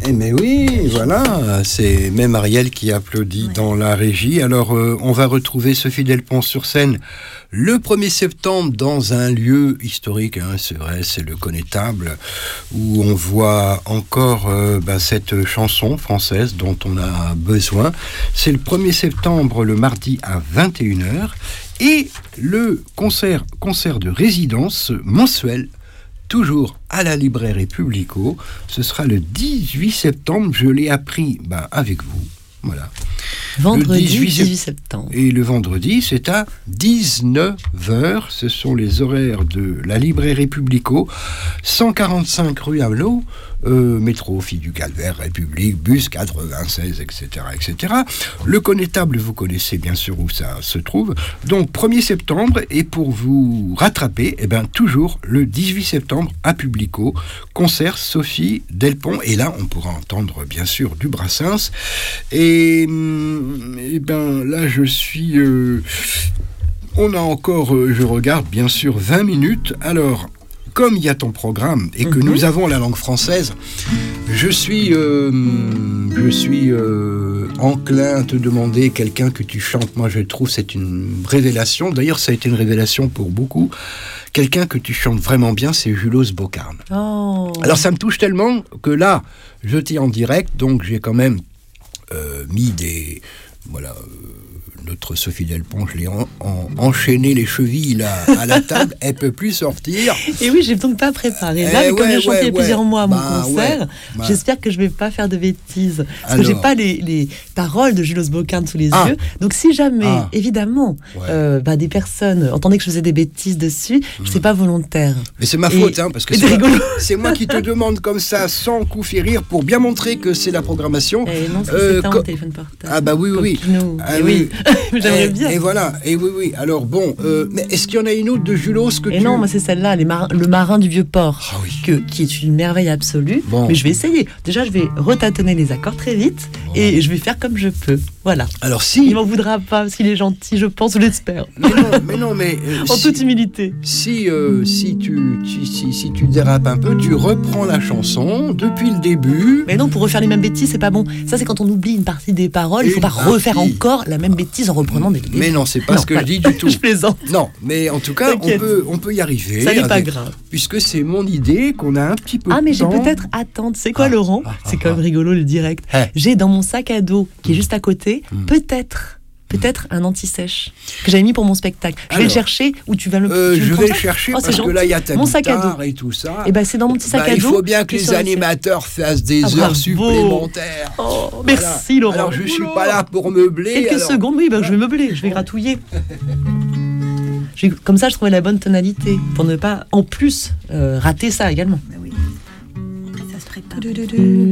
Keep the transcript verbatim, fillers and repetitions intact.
Eh mais oui, voilà, c'est même Ariel qui applaudit ouais. dans la régie. Alors, euh, on va retrouver Sophie Delpont sur scène le premier septembre dans un lieu historique, hein, c'est vrai, c'est le Connétable, où on voit encore euh, bah, cette chanson française dont on a besoin. C'est le premier septembre, le mardi à vingt et une heures, et le concert, concert de résidence mensuel, toujours à la librairie Publico. Ce sera le dix-huit septembre, je l'ai appris ben, avec vous. Voilà. Vendredi dix-huit, dix-huit septembre. Et le vendredi, c'est à dix-neuf heures. Ce sont les horaires de la librairie Publico, cent quarante-cinq rue Hamelot, euh, métro Fille du Calvaire, République, bus quatre-vingt-seize, et cetera, et cetera. Le Connétable, vous connaissez bien sûr où ça se trouve. Donc, premier septembre, et pour vous rattraper, eh ben, toujours le dix-huit septembre à Publico, concert Sophie Delpont. Et là, on pourra entendre bien sûr du Brassens. Et, et ben là, je suis... Euh, on a encore, euh, je regarde, bien sûr, vingt minutes. Alors... Comme il y a ton programme et que mm-hmm. nous avons la langue française, je suis, euh, je suis euh, enclin à te demander quelqu'un que tu chantes. Moi, je trouve que c'est une révélation. D'ailleurs, ça a été une révélation pour beaucoup. Quelqu'un que tu chantes vraiment bien, c'est Julos Bocarn. Oh. Alors, ça me touche tellement que là, je t'ai en direct, donc j'ai quand même euh, mis des... Voilà... Euh, notre Sophie Delpont, je l'ai en, en, enchaîné les chevilles là, à la table, elle ne peut plus sortir. Et oui, je n'ai donc pas préparé. Là, eh mais comme ouais, j'ai chanté il y a ouais, plusieurs mois à mon bah, concert, ouais, bah. j'espère que je ne vais pas faire de bêtises. Parce Alors. que je n'ai pas les, les paroles de Julos Bocarn sous les ah. yeux. Donc si jamais, ah. évidemment, ouais. euh, bah, des personnes entendaient que je faisais des bêtises dessus, mmh. ce n'est pas volontaire. Mais c'est ma et, faute, hein, parce que c'est moi, c'est moi qui te demande comme ça, sans coup férir, pour bien montrer que c'est la programmation. Et non, c'est euh, un co- téléphone portable. Ah bah oui, oui. Ah, oui. oui. J'aimerais et, bien. Et voilà, et oui, oui. Alors bon, euh, mais est-ce qu'il y en a une autre de Julos que et tu... non, moi c'est celle-là, les mar- le marin du vieux port, ah, oui. que, qui est une merveille absolue. Bon. Mais je vais essayer. Déjà, je vais retâtonner les accords très vite bon. et je vais faire comme je peux. Voilà. Alors si... Il m'en voudra pas parce qu'il est gentil, je pense, ou l'espère. Mais non, mais non, mais... Euh, en si, toute humilité. Si, euh, si, tu, tu, si, si tu dérapes un peu, tu reprends la chanson depuis le début. Mais non, pour refaire les mêmes bêtises, c'est pas bon. Ça, c'est quand on oublie une partie des paroles. Il faut pas partie. refaire encore la même bêtise en reprenant des bêtises. Mais non, c'est pas non, ce que voilà. je dis du tout. Je plaisante. Non, mais en tout cas, on peut, on peut y arriver. Ça n'est avec, pas grave. Puisque c'est mon idée, qu'on a un petit peu ah, de mais temps. j'ai peut-être attendre. C'est quoi, ah, Laurent ah, C'est ah, quand même ah. rigolo, le direct. Hey. J'ai dans mon sac à dos, qui est juste à côté, mm. peut-être... Peut-être un anti-sèche que j'avais mis pour mon spectacle. Je Alors, vais le chercher ou tu vas le. Euh, tu je le vais le chercher oh, parce que là il y a ta mon sac à dos et tout ça. Et ben c'est dans mon petit sac bah, à dos. Il faut bien que les animateurs fassent des ah, heures bravo. supplémentaires. Oh, voilà. Merci Laurent. Alors je ne suis pas là pour meubler. Quelques alors... secondes, oui, ben, je vais meubler, je vais gratouiller. je vais... Comme ça, je trouvais la bonne tonalité pour ne pas en plus euh, rater ça également. Bah oui. Ça se prépare.